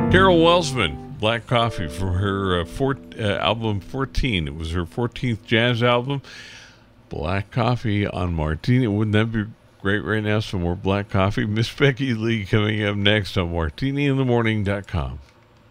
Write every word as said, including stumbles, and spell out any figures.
Carol Welsman, Black Coffee, from her uh, four, uh, album fourteen. It was her fourteenth jazz album. Black Coffee on Martini. Wouldn't that be great right now? Some more Black Coffee. Miss Becky Lee coming up next on martini in the morning dot com.